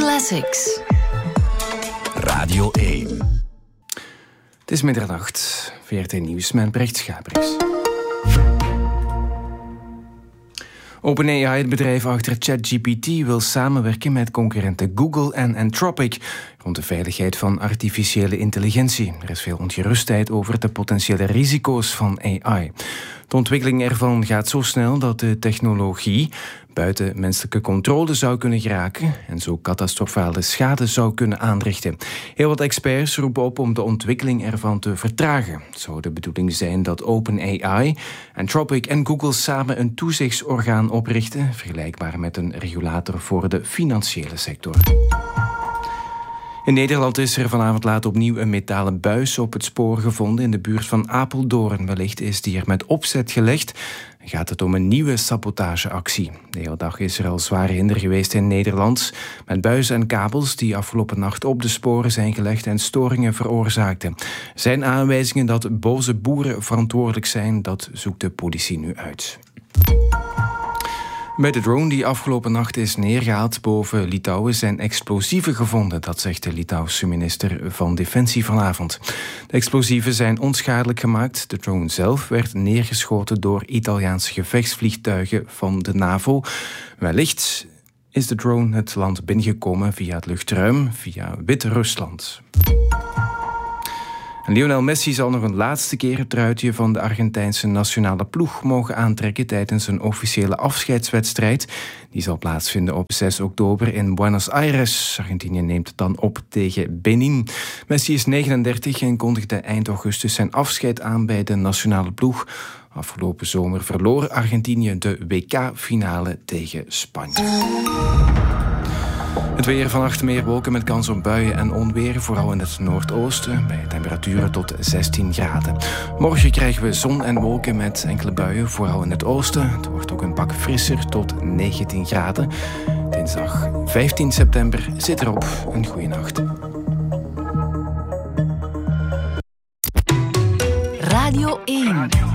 Classics. Radio 1. Het is middernacht. VRT Nieuws met Brecht Schapers. OpenAI, het bedrijf achter ChatGPT, wil samenwerken met concurrenten Google en Anthropic rond de veiligheid van artificiële intelligentie. Er is veel ongerustheid over de potentiële risico's van AI. De ontwikkeling ervan gaat zo snel dat de technologie buiten menselijke controle zou kunnen geraken en zo catastrofale schade zou kunnen aanrichten. Heel wat experts roepen op om de ontwikkeling ervan te vertragen. Het zou de bedoeling zijn dat OpenAI, Anthropic en Google samen een toezichtsorgaan oprichten, vergelijkbaar met een regulator voor de financiële sector. In Nederland is er vanavond laat opnieuw een metalen buis op het spoor gevonden in de buurt van Apeldoorn. Wellicht is die er met opzet gelegd. Gaat het om een nieuwe sabotageactie. De hele dag is er al zware hinder geweest in Nederland, met buizen en kabels die afgelopen nacht op de sporen zijn gelegd en storingen veroorzaakten. Er zijn aanwijzingen dat boze boeren verantwoordelijk zijn. Dat zoekt de politie nu uit. Bij de drone die afgelopen nacht is neergehaald boven Litouwen zijn explosieven gevonden. Dat zegt de Litouwse minister van Defensie vanavond. De explosieven zijn onschadelijk gemaakt. De drone zelf werd neergeschoten door Italiaanse gevechtsvliegtuigen van de NAVO. Wellicht is de drone het land binnengekomen via het luchtruim, via Wit-Rusland. Lionel Messi zal nog een laatste keer het truitje van de Argentijnse nationale ploeg mogen aantrekken tijdens een officiële afscheidswedstrijd. Die zal plaatsvinden op 6 oktober in Buenos Aires. Argentinië neemt het dan op tegen Benin. Messi is 39 en kondigde eind augustus zijn afscheid aan bij de nationale ploeg. Afgelopen zomer verloor Argentinië de WK-finale tegen Spanje. Het weer: vannacht meer wolken met kans op buien en onweer, vooral in het noordoosten, bij temperaturen tot 16 graden. Morgen krijgen we zon en wolken met enkele buien, vooral in het oosten. Het wordt ook een pak frisser tot 19 graden. Dinsdag 15 september zit erop. Een goeie nacht. Radio 1.